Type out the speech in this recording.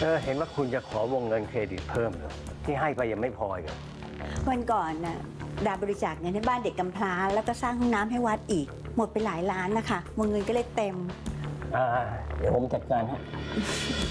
เห็นว่าคุณจะขอวงเงินเครดิตเพิ่มเหรอที่ให้ไปยังไม่พออีกวันก่อนน่ะดาบริจาคเงินให้บ้านเด็กกำพร้าแล้วก็สร้างห้องน้ำให้วัดอีกหมดไปหลายล้านนะคะวงเงินก็เลยเต็มเดี๋ยวผมจัดการให้